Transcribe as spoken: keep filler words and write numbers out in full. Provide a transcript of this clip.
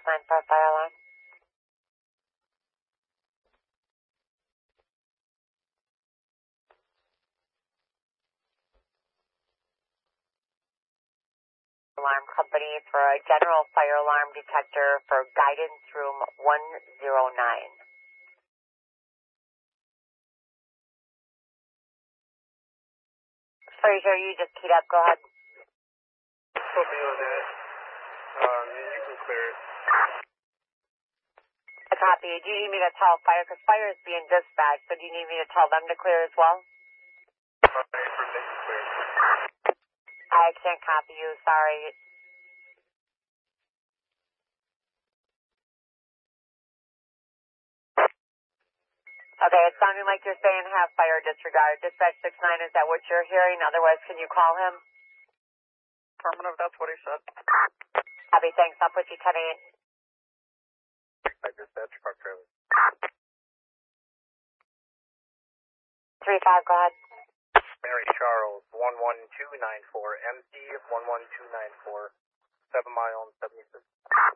nine for a fire alarm. Alarm company for a general fire alarm detector for guidance room one zero nine. Sorry, sir, you just keyed up. Go ahead. Copy on that. Um, you can clear it. A copy. Do you need me to tell fire? Because fire is being dispatched, so do you need me to tell them to clear as well? Okay, perfect. Clear. I can't copy you. Sorry. Okay, it's sounding like you're saying have fire disregard. Dispatch six nine, is that what you're hearing? Otherwise, can you call him? Affirmative, that's what he said. Copy, thanks. I'll put you ten eight. I dispatch Park Trailer. three five, go ahead. Mary Charles, one one two nine four, M C one one two nine four, seven mile and seventy-six.